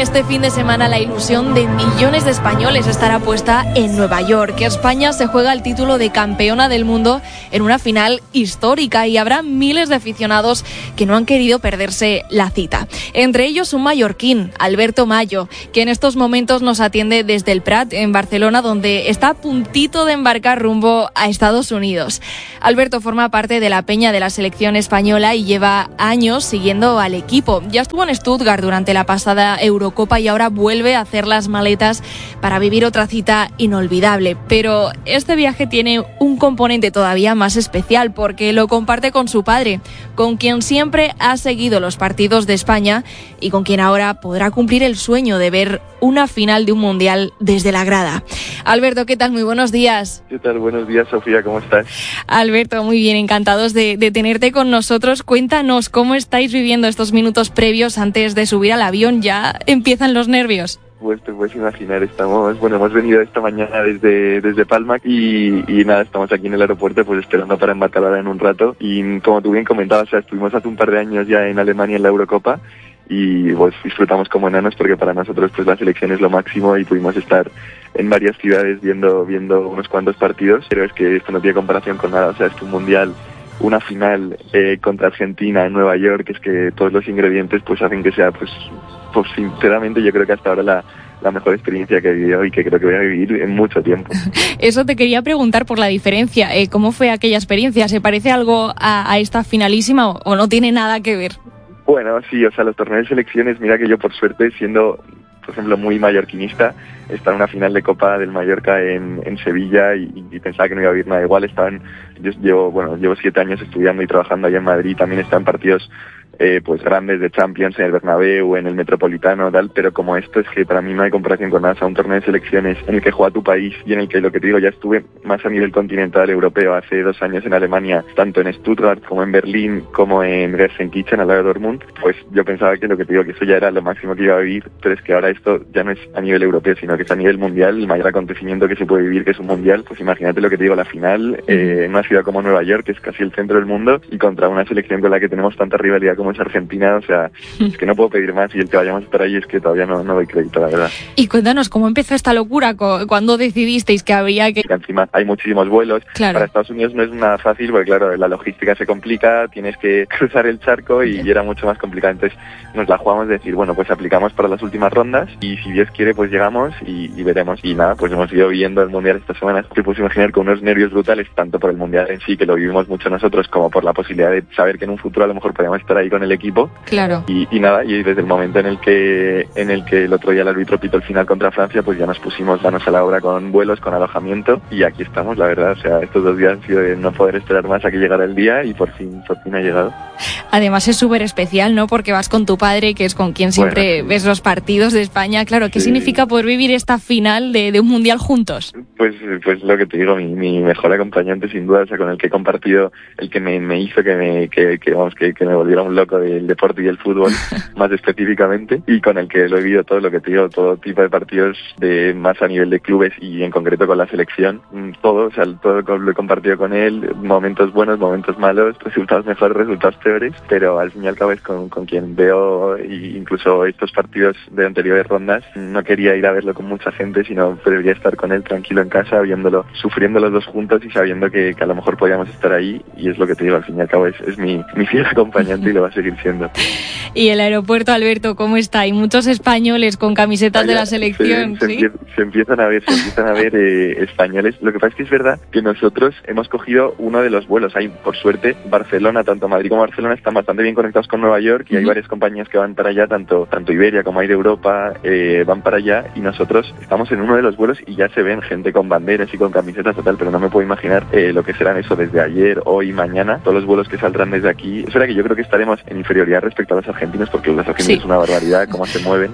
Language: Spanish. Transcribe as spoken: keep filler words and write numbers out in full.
Este fin de semana la ilusión de millones de españoles estará puesta en Nueva York. España se juega el título de campeona del mundo en una final histórica y habrá miles de aficionados que no han querido perderse la cita. Entre ellos un mallorquín, Alberto Mayo, que en estos momentos nos atiende desde el Prat, en Barcelona, donde está a puntito de embarcar rumbo a Estados Unidos. Alberto forma parte de la peña de la selección española y lleva años siguiendo al equipo. Ya estuvo en Stuttgart durante la pasada Eurocopa y ahora vuelve a hacer las maletas para vivir otra cita inolvidable. Pero este viaje tiene un componente todavía más especial porque lo comparte con su padre, con quien siempre ha seguido los partidos de España y con quien ahora podrá cumplir el sueño de ver una final de un mundial desde la grada. Alberto, ¿qué tal? Muy buenos días. ¿Qué tal? Buenos días, Sofía, ¿cómo estás? Alberto, muy bien, encantados de, de tenerte con nosotros. Cuéntanos cómo estáis viviendo estos minutos previos antes de subir al avión. ¿Ya empiezan los nervios? Pues te puedes imaginar, estamos, bueno, hemos venido esta mañana desde, desde Palma y, y nada, estamos aquí en el aeropuerto pues esperando para embarcar ahora en un rato y como tú bien comentabas, o sea, estuvimos hace un par de años ya en Alemania en la Eurocopa y pues disfrutamos como enanos porque para nosotros pues la selección es lo máximo y pudimos estar en varias ciudades viendo, viendo unos cuantos partidos, pero es que esto no tiene comparación con nada, o sea, es un mundial, una final eh, contra Argentina en Nueva York, es que todos los ingredientes pues hacen que sea pues pues sinceramente yo creo que hasta ahora la, la mejor experiencia que he vivido y que creo que voy a vivir en mucho tiempo. Eso te quería preguntar por la diferencia. Eh, ¿Cómo fue aquella experiencia? ¿Se parece algo a, a esta finalísima o, o no tiene nada que ver? Bueno, sí, o sea, los torneos de selecciones, mira que yo por suerte, siendo, por ejemplo, muy mallorquinista, estaba en una final de Copa del Mallorca en, en Sevilla y, y pensaba que no iba a haber nada igual. Estaban, yo llevo, bueno, llevo siete años estudiando y trabajando allá en Madrid, también estaba en partidos Eh, pues grandes de Champions en el Bernabéu, en el Metropolitano, tal, pero como esto es que para mí no hay comparación con nada, o sea, un torneo de selecciones en el que juega tu país y en el que, lo que te digo, ya estuve más a nivel continental europeo hace dos años en Alemania, tanto en Stuttgart como en Berlín, como en Gelsenkirchen, al lado de Dortmund, pues yo pensaba que lo que te digo, que eso ya era lo máximo que iba a vivir, pero es que ahora esto ya no es a nivel europeo, sino que es a nivel mundial, el mayor acontecimiento que se puede vivir, que es un mundial, pues imagínate lo que te digo, la final, eh, en una ciudad como Nueva York, que es casi el centro del mundo, y contra una selección con la que tenemos tanta rivalidad como es Argentina, o sea, es que no puedo pedir más y el que vayamos a estar ahí es que todavía no, no doy crédito, la verdad. Y cuéntanos, ¿cómo empezó esta locura? ¿Cuándo decidisteis que habría que...? que encima hay muchísimos vuelos, claro. Para Estados Unidos no es nada fácil porque claro, la logística se complica, tienes que cruzar el charco y, y era mucho más complicado, entonces nos la jugamos de decir, bueno, pues aplicamos para las últimas rondas y si Dios quiere pues llegamos y, y veremos, y nada, pues hemos ido viendo el Mundial esta semana, te puedes imaginar con unos nervios brutales, tanto por el Mundial en sí, que lo vivimos mucho nosotros, como por la posibilidad de saber que en un futuro a lo mejor podríamos estar ahí con el equipo. Claro. Y, y nada, y desde el momento en el que en el que el otro día el árbitro pitó el final contra Francia, pues ya nos pusimos manos a la obra con vuelos, con alojamiento, y aquí estamos, la verdad, o sea, estos dos días han sido de no poder esperar más a que llegara el día y por fin, por fin ha llegado. Además es súper especial, ¿no? Porque vas con tu padre, que es con quien siempre bueno, sí. ves los partidos de España. Claro, ¿qué sí. significa poder vivir esta final de, de un mundial juntos? Pues pues lo que te digo, mi, mi mejor acompañante sin duda, o sea, con el que he compartido, el que me, me hizo que me que, que vamos que, que me volviera un loco del deporte y el fútbol, más específicamente, y con el que lo he vivido todo lo que te digo, todo tipo de partidos, de más a nivel de clubes y en concreto con la selección, todo, o sea, todo lo he compartido con él, momentos buenos, momentos malos, resultados mejores, resultados peores, pero al fin y al cabo es con, con quien veo, y incluso estos partidos de anteriores rondas, no quería ir a verlo con mucha gente, sino preferiría estar con él tranquilo en casa, viéndolo, sufriendo los dos juntos y sabiendo que, que a lo mejor podíamos estar ahí, y es lo que te digo, al fin y al cabo es, es mi, mi fiel acompañante y lo va a seguir siendo. Y el aeropuerto, Alberto, ¿cómo está? Hay muchos españoles con camisetas Allá, de la selección. Se, ¿sí? se, empie- se empiezan a ver, se empiezan a ver eh, españoles. Lo que pasa es que es verdad que nosotros hemos cogido uno de los vuelos. Hay, por suerte, Barcelona, tanto Madrid como Barcelona están bastante bien conectados con Nueva York y uh-huh. hay varias compañías que van para allá, tanto tanto Iberia como Air Europa eh, van para allá, y nosotros estamos en uno de los vuelos y ya se ven gente con banderas y con camisetas y tal, pero no me puedo imaginar eh, lo que serán eso desde ayer, hoy, mañana, todos los vuelos que saldrán desde aquí. Es verdad que yo creo que estaremos en inferioridad respecto a los argentinos, porque los argentinos sí. es una barbaridad cómo se mueven,